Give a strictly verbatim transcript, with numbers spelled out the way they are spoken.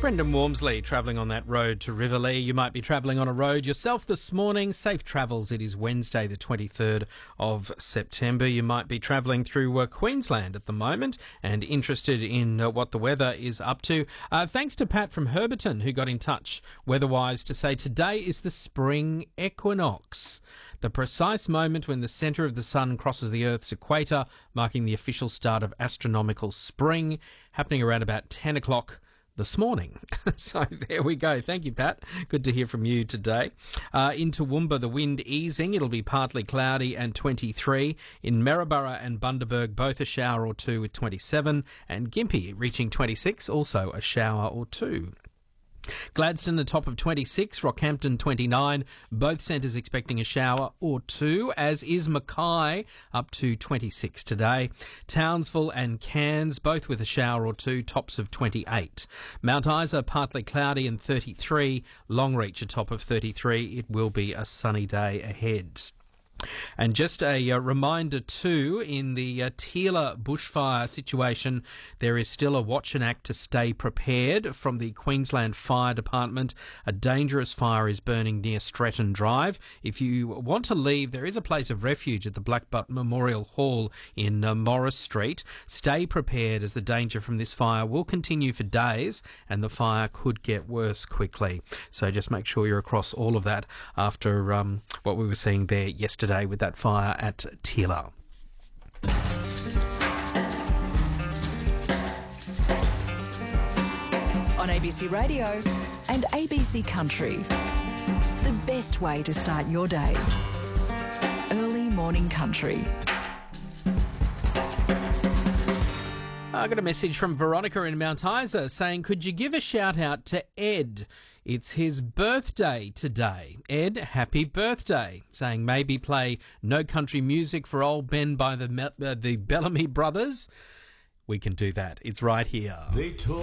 Brendan Walmsley travelling on that road to Riverlea. You might be travelling on a road yourself this morning. Safe travels. It is Wednesday the twenty-third of September. You might be travelling through uh, Queensland at the moment and interested in uh, what the weather is up to. Uh, thanks to Pat from Herberton who got in touch weather-wise to say today is the spring equinox, the precise moment when the centre of the sun crosses the Earth's equator, marking the official start of astronomical spring, happening around about ten o'clock this morning. So there we go. Thank you, Pat. Good to hear from you today. Uh, in Toowoomba, the wind easing. It'll be partly cloudy and twenty-three. In Maryborough and Bundaberg, both a shower or two with twenty-seven. And Gympie reaching twenty-six, also a shower or two. Gladstone, the top of twenty-six, Rockhampton twenty-nine, both centres expecting a shower or two, as is Mackay, up to twenty-six today. Townsville and Cairns, both with a shower or two, tops of twenty-eight. Mount Isa, partly cloudy and thirty-three. Longreach, a top of thirty-three. It will be a sunny day ahead. And just a uh, reminder too, in the uh, Teela bushfire situation, there is still a watch and act to stay prepared from the Queensland Fire Department. A dangerous fire is burning near Stretton Drive. If you want to leave, there is a place of refuge at the Blackbutt Memorial Hall in uh, Morris Street. Stay prepared as the danger from this fire will continue for days and the fire could get worse quickly. So just make sure you're across all of that after um, what we were seeing there yesterday with that fire at Teela. On A B C Radio and A B C Country, the best way to start your day. Early morning country. I got a message from Veronica in Mount Isa saying, could you give a shout out to Ed? It's his birthday today. Ed, happy birthday. Saying maybe play No Country Music for Old Ben by the, uh, the Bellamy Brothers. We can do that. It's right here. They told